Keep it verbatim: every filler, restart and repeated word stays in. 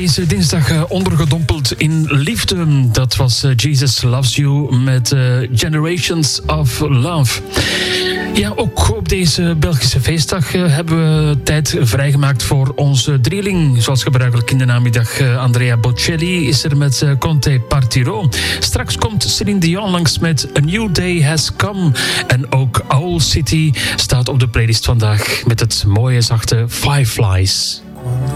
deze dinsdag uh, ondergedompeld in liefde. Dat was uh, Jesus Loves You met uh, Generations of Love. Ja, ook op deze Belgische feestdag uh, hebben we tijd vrijgemaakt voor onze drieling. Zoals gebruikelijk in de namiddag uh, Andrea Bocelli is er met uh, Conte Partiro. Straks komt Celine Dion langs met A New Day Has Come. En ook Owl City staat op de playlist vandaag met het mooie zachte Fireflies.